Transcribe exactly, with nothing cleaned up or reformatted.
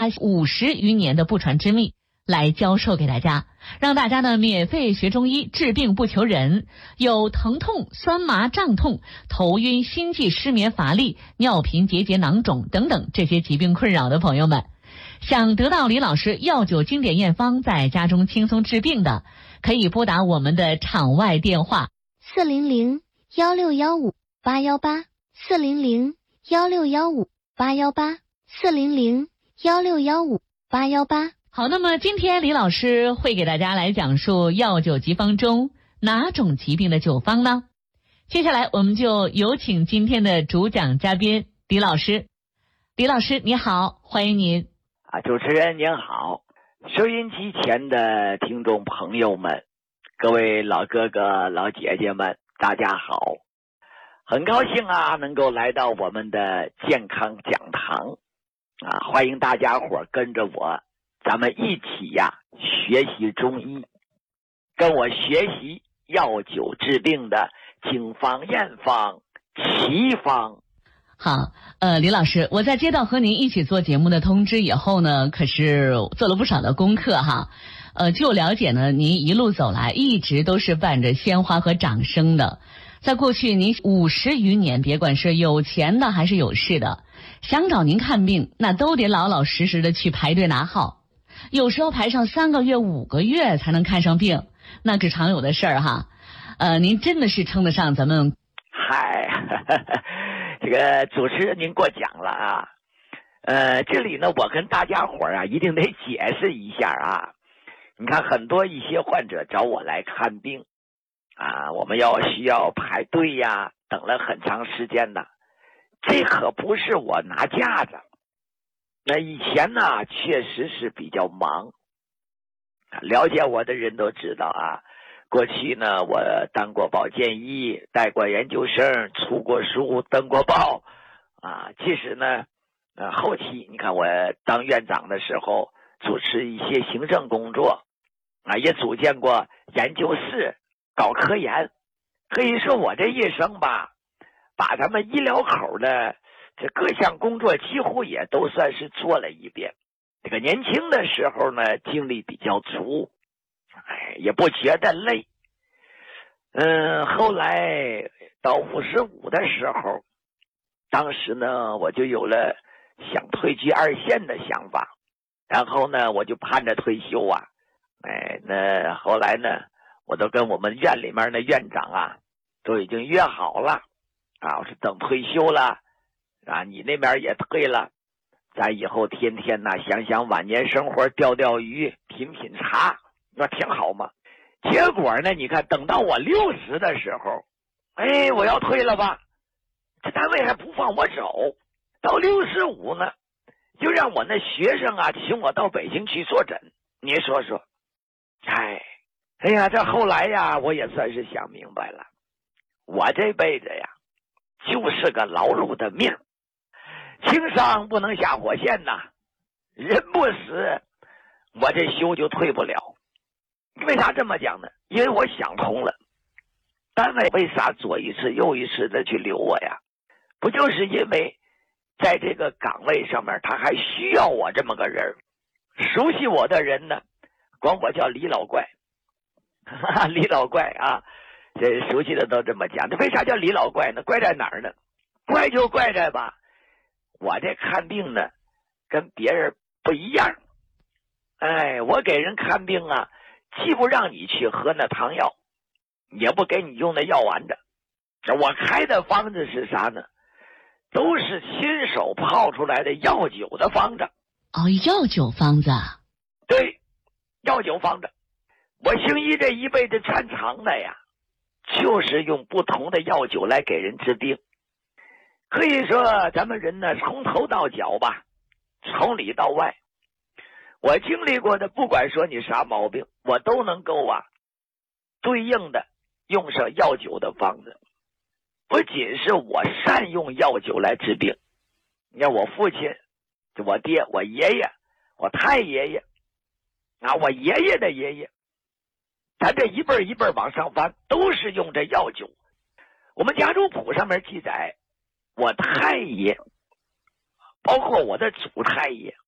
他五十余年的不传之秘来教授给大家，让大家呢免费学中医，治病不求人。有疼痛、酸麻、胀痛、头晕、心悸、失眠、乏力、尿频、结节、囊肿等等这些疾病困扰的朋友们，想得到李老师药酒经典验方，在家中轻松治病的，可以拨打我们的场外电话四零零幺六幺五八幺八四零零幺六幺五八幺八四零零幺六幺五八幺八。 好，那么今天李老师会给大家来讲述药酒急方中哪种疾病的酒方呢？接下来我们就有请今天的主讲嘉宾李老师。李老师你好，欢迎您。 啊，主持人您好，收音机前的听众朋友们，各位老哥哥老姐姐们，大家好，很高兴啊能够来到我们的健康讲堂啊，欢迎大家伙跟着我，咱们一起呀学习中医，跟我学习药酒治病的经方验方奇方。 好，呃，李老师，我在接到和您一起做节目的通知以后呢，可是做了不少的功课哈。呃，据我了解呢，您一路走来一直都是伴着鲜花和掌声的。在过去您五十余年，别管是有钱的还是有势的，想找您看病，那都得老老实实的去排队拿号，有时候排上三个月、五个月才能看上病，那是常有的事儿哈。呃，您真的是称得上咱们。 嗨，这个主持人您过奖了啊。呃，这里呢，我跟大家伙儿啊，一定得解释一下啊。你看，很多一些患者找我来看病啊，我们要需要排队呀，等了很长时间呢。这可不是我拿架子。那以前呢，确实是比较忙。了解我的人都知道啊。过去呢，我当过保健医，带过研究生，出过书，登过报，啊，其实呢，呃，后期你看我当院长的时候，主持一些行政工作，啊，也组建过研究室，搞科研，可以说我这一生吧，把咱们医疗口的这各项工作几乎也都算是做了一遍。这个年轻的时候呢，精力比较足。哎，也不觉得累。嗯，后来到五十五的时候，当时呢，我就有了想退居二线的想法，然后呢，我就盼着退休啊。哎，那后来呢，我都跟我们院里面的院长啊，都已经约好了啊，我说等退休了啊，你那边也退了，咱以后天天呢想想晚年生活，钓钓鱼，品品茶。那挺好嘛。结果呢，你看等到我六十的时候，哎，我要退了吧，这单位还不放我走。到六十五呢，就让我那学生啊请我到北京去坐诊。你说说，哎，哎呀，这后来呀，我也算是想明白了，我这辈子呀，就是个劳碌的命，轻伤不能下火线呐，人不死，我这休就退不了。为啥这么讲呢？因为我想通了，单位为啥左一次右一次的去留我呀？不就是因为在这个岗位上面他还需要我这么个人。熟悉我的人呢，管我叫李老怪。哈哈，李老怪啊，这熟悉的都这么讲。这为啥叫李老怪呢？怪在哪儿呢？怪就怪在吧，我这看病呢跟别人不一样。哎，我给人看病啊，既不让你去喝那汤药，也不给你用那药丸子，我开的方子是啥呢？都是亲手泡出来的药酒的方子。 哦，药酒方子。 对，药酒方子。我行医这一辈子擅长的呀，就是用不同的药酒来给人治病。可以说咱们人呢，从头到脚吧，从里到外，我经历过的，不管说你啥毛病，我都能够啊对应的用上药酒的方子。不仅是我善用药酒来治病，你看我父亲，我爹，我爷爷，我太爷爷啊，我爷爷的爷爷，咱这一辈一辈往上翻，都是用这药酒。我们家族谱上面记载，我太爷包括我的祖太爷